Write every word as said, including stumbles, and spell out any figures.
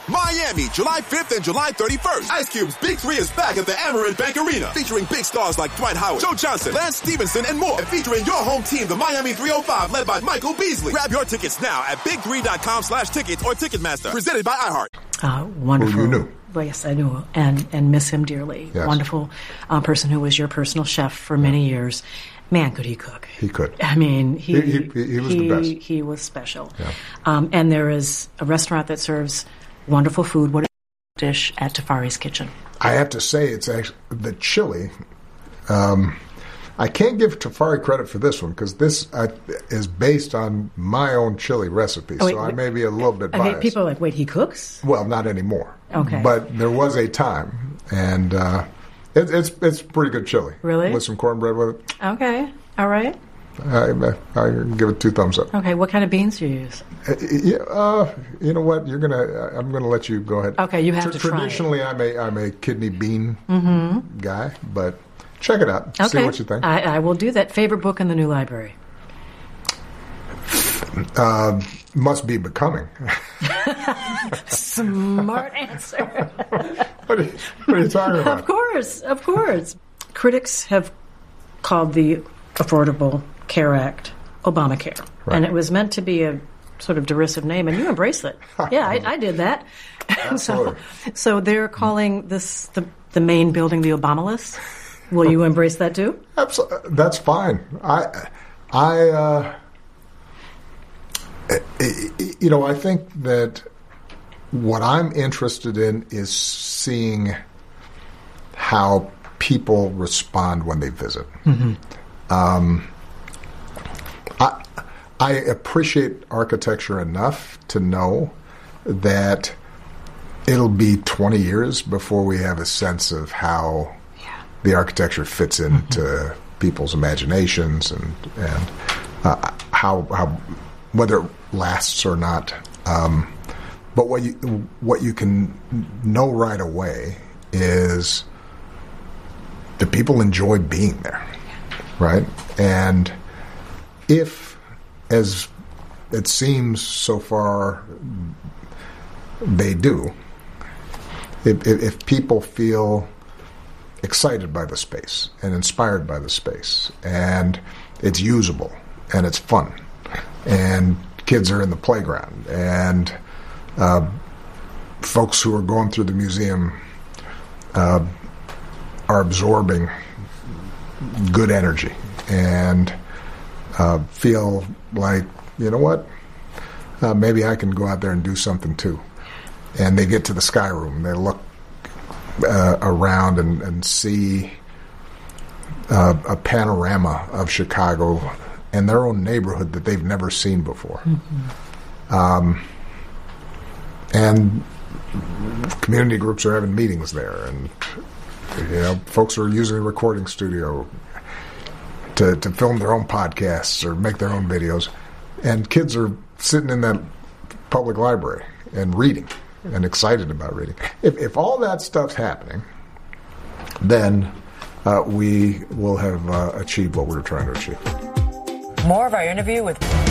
Miami, July fifth and July thirty-first. Ice Cube's Big Three is back at the Amerant Bank Arena, featuring big stars like Dwight Howard, Joe Johnson, Lance Stevenson, and more. And featuring your home team, the Miami three oh five, led by Michael Beasley. Grab your tickets now at big three dot com slash tickets or Ticketmaster. Presented by iHeart. Uh, wonderful. Who you knew. Well, yes, I knew, and and miss him dearly. Yes. Wonderful uh, person who was your personal chef for many years. Man, could he cook? He could. I mean, he he, he, he was he, the best. He was special. Yeah. Um, and there is a restaurant that serves wonderful food. What is the dish at Tafari's Kitchen? I have to say, it's actually the chili. Um, I can't give Tafari credit for this one because this uh, is based on my own chili recipe, oh, wait, so I wait, may be a little bit I biased. mean, people are like, wait, he cooks? Well, not anymore. Okay. But there was a time, and uh, it, it's it's pretty good chili. Really? With some cornbread with it. Okay. All right. I, I give it two thumbs up. Okay. What kind of beans do you use? Uh, yeah, uh, you know what? You're gonna. I'm gonna let you go ahead. Okay, you have Tr- to try it. Traditionally, I'm a I'm a kidney bean Mm-hmm. guy, but check it out. Okay. See what you think. I, I will do that. Favorite book in the new library? Uh, must be Becoming. Smart answer. What are, you, what are you talking about? Of course, of course. Critics have called the Affordable Care Act Obamacare, Right. and it was meant to be a sort of derisive name, and you embrace it. Yeah, I, I did that. so, so they're calling this the the main building the Obamalist. Will you embrace that too? Absolutely, that's fine. I, I, uh, you know, I think that what I'm interested in is seeing how people respond when they visit. Mm-hmm. Um, I, I appreciate architecture enough to know that it'll be twenty years before we have a sense of how Yeah. the architecture fits into Mm-hmm. people's imaginations and and uh, how how whether it lasts or not. Um, but what you what you can know right away is that people enjoy being there, right? And if, as it seems so far, they do, if, if people feel excited by the space and inspired by the space, and it's usable and it's fun, and kids are in the playground, and uh, folks who are going through the museum uh, are absorbing good energy and uh, feel like, you know what, uh, maybe I can go out there and do something too. And they get to the Sky Room, they look uh, around and, and see uh, a panorama of Chicago and their own neighborhood that they've never seen before. Mm-hmm. Um, and community groups are having meetings there, and you know, folks are using a recording studio to, to film their own podcasts or make their own videos, and kids are sitting in that public library and reading and excited about reading. If, if all that stuff's happening, then uh, we will have uh, achieved what we were trying to achieve. More of our interview with